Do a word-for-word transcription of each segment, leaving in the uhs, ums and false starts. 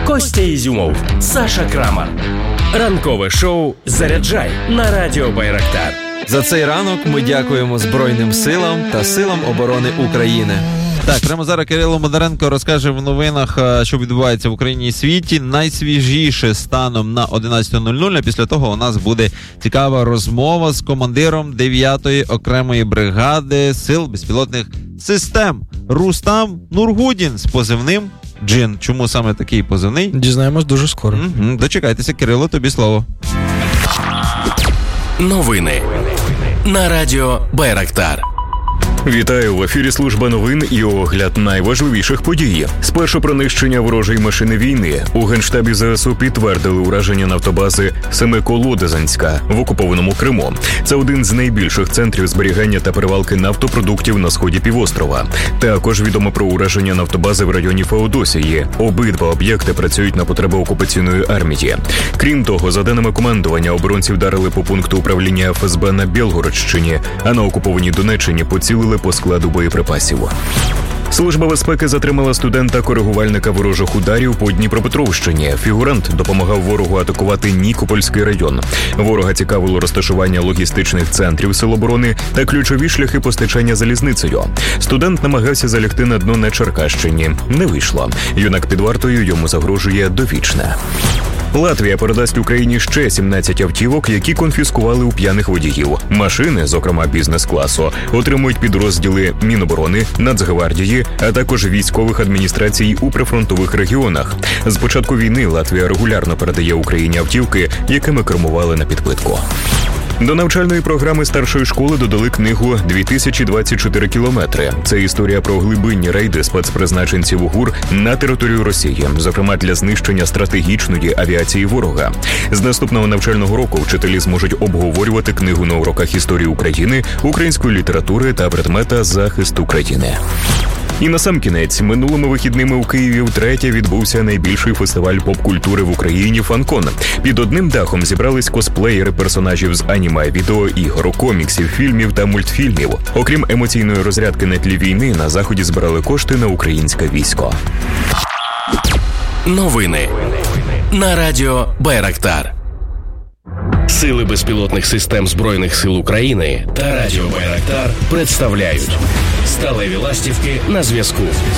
Костя Ізюмов, Саша Крамар. Ранкове шоу «Заряджай» на Радіо Байрактар. За цей ранок ми дякуємо Збройним силам та силам оборони України. Так, прямо зараз Кирило Бондаренко розкаже в новинах, що відбувається в Україні і світі. Найсвіжіше станом на одинадцята нуль нуль, а після того у нас буде цікава розмова з командиром дев'ятої окремої бригади сил безпілотних систем Рустам Нургудін з позивним Джин. Чому саме такий позивний? Дізнаємось дуже скоро. Угу. Дочекайтеся, Кирило, тобі слово. Новини на Радіо Байрактар. Вітаю, в ефірі служба новин і огляд найважливіших подій. Спершу про нищення ворожої машини війни. У Генштабі ЗСУ підтвердили ураження нафтобази Семиколодезанська в окупованому Криму. Це один з найбільших центрів зберігання та перевалки нафтопродуктів на сході півострова. Також відомо про ураження нафтобази в районі Феодосії. Обидва об'єкти працюють на потреби окупаційної армії. Крім того, за даними командування, оборонці вдарили по пункту управління еф ес бе на Білгородщині, а на окупованій Донеччині поцілили по складу боєприпасів. Служба безпеки затримала студента-коригувальника ворожих ударів по Дніпропетровщині. Фігурант допомагав ворогу атакувати Нікопольський район. Ворога цікавило розташування логістичних центрів Сил оборони та ключові шляхи постачання залізницею. Студент намагався залягти на дно на Черкащині. Не вийшло. Юнак під вартою, йому загрожує довічне. Латвія передасть Україні ще сімнадцять автівок, які конфіскували у п'яних водіїв. Машини, зокрема бізнес-класу, отримують підрозділи Міноборони, Нацгвардії, а також військових адміністрацій у прифронтових регіонах. З початку війни Латвія регулярно передає Україні автівки, якими кермували на підпитку. До навчальної програми старшої школи додали книгу «дві тисячі двадцять чотири кілометри». Це історія про глибинні рейди спецпризначенців ГУР на територію Росії, зокрема для знищення стратегічної авіації ворога. З наступного навчального року вчителі зможуть обговорювати книгу на уроках історії України, української літератури та предмета захист України. І насамкінець, минулими вихідними у Києві втретє відбувся найбільший фестиваль поп-культури в Україні «Фанкон». Під одним дахом зібрались косплеєри персонажів з аніме, відеоігор, коміксів, фільмів та мультфільмів. Окрім емоційної розрядки на тлі війни, на заході збирали кошти на українське військо. Новини на Радіо Байрактар. Сили безпілотних систем Збройних сил України та Радіо Байрактар представляють сталеві ластівки на зв'язку.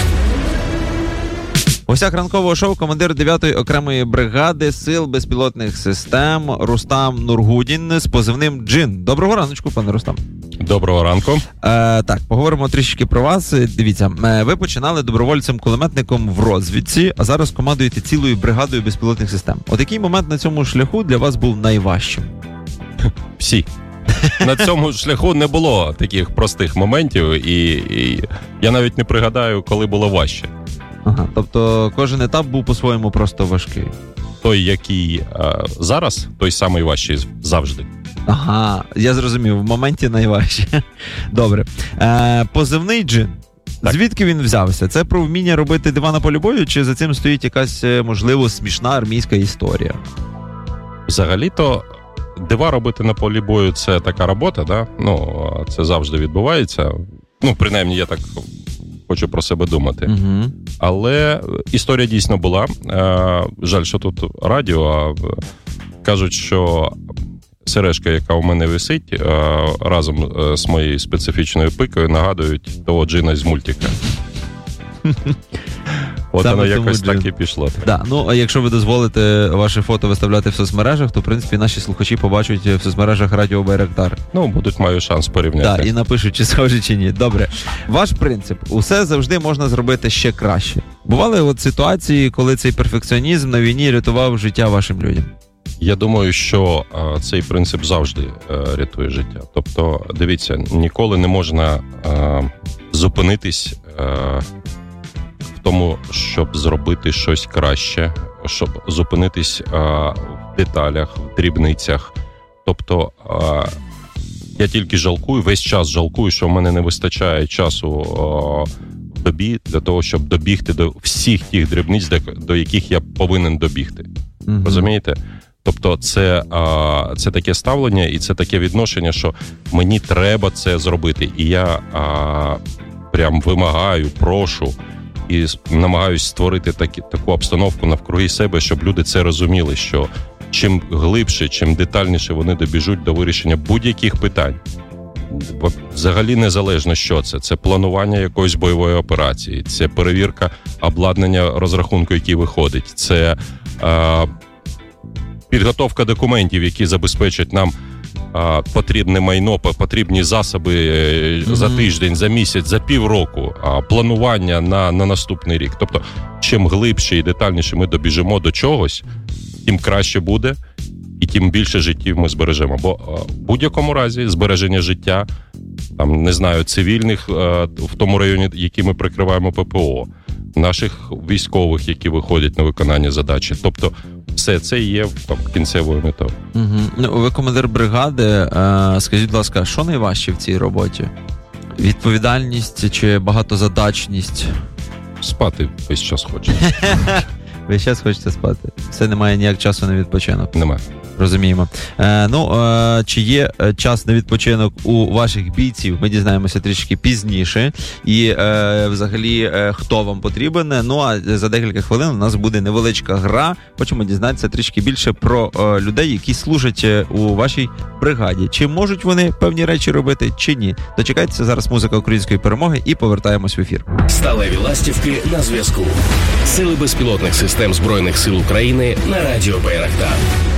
У гостях ранкового шоу командир дев'ятої окремої бригади сил безпілотних систем Рустам Нургудін з позивним Джин. Доброго раночку, пане Рустам. Доброго ранку. Е, так, поговоримо трішки про вас. Дивіться, ви починали добровольцем-кулеметником в розвідці, а зараз командуєте цілою бригадою безпілотних систем. От який момент на цьому шляху для вас був найважчим? Всі. На цьому шляху не було таких простих моментів, і, і я навіть не пригадаю, коли було важче. Ага, тобто кожен етап був по-своєму просто важкий. Той, який а, зараз, той самий важчий завжди. Ага, я зрозумів, в моменті найважче. Добре. Е, позивний Джин. Так. Звідки він взявся? Це про вміння робити дива на полі бою, чи за цим стоїть якась, можливо, смішна армійська історія? Взагалі-то дива робити на полі бою – це така робота, да? Ну, це завжди відбувається. Ну, принаймні, я так хочу про себе думати. Угу. Але історія дійсно була. Жаль, що тут радіо, а кажуть, що сережка, яка у мене висить, разом з моєю специфічною пикою нагадують того Джина з мультика. От саме воно якось Джин. так і пішло. Да, ну, а якщо ви дозволите ваше фото виставляти в соцмережах, то, в принципі, наші слухачі побачать в соцмережах Радіо Байрактар. Ну, будуть маю шанс порівняти. Так, і напишуть, чи схоже, чи ні. Добре. Ваш принцип. Усе завжди можна зробити ще краще. Бували от ситуації, коли цей перфекціонізм на війні рятував життя вашим людям? Я думаю, що а, цей принцип завжди а, рятує життя. Тобто, дивіться, ніколи не можна а, зупинитись а, в тому, щоб зробити щось краще, щоб зупинитись а, в деталях, в дрібницях. Тобто, а, я тільки жалкую, весь час жалкую, що в мене не вистачає часу а, в добі для того, щоб добігти до всіх тих дрібниць, до, до яких я повинен добігти. Mm-hmm. Розумієте? Тобто це, а, це таке ставлення і це таке відношення, що мені треба це зробити. І я а, прям вимагаю, прошу і намагаюсь створити такі, таку обстановку навкруги себе, щоб люди це розуміли, що чим глибше, чим детальніше вони добіжуть до вирішення будь-яких питань. Взагалі незалежно, що це. Це планування якоїсь бойової операції, це перевірка обладнання розрахунку, який виходить, це е, підготовка документів, які забезпечать нам е, потрібне майно, потрібні засоби mm-hmm. за тиждень, за місяць, за півроку, е, планування на, на наступний рік. Тобто, чим глибше і детальніше ми добіжимо до чогось, тим краще буде, і тим більше життів ми збережемо. Бо в будь-якому разі збереження життя, там, не знаю, цивільних в тому районі, який ми прикриваємо ППО, наших військових, які виходять на виконання задачі. Тобто все це є там, кінцевою метою. Угу. Ну, ви командир бригади. Скажіть, будь ласка, що найважче в цій роботі? Відповідальність чи багатозадачність? Спати весь час хочеться. Ви зараз хочете спати? Все, немає ніяк часу на відпочинок? Немає. Розуміємо. Е, ну, е, чи є час на відпочинок у ваших бійців? Ми дізнаємося трішки пізніше. І е, взагалі, е, хто вам потрібен. Ну, а за декілька хвилин у нас буде невеличка гра. Хочемо дізнатися трішки більше про е, людей, які служать у вашій бригаді. Чи можуть вони певні речі робити, чи ні? Дочекайтеся, зараз музика української перемоги і повертаємось в ефір. Сталеві ластівки на зв'язку. Сили безпілотних систем Збройних сил України на радіо Байрактар.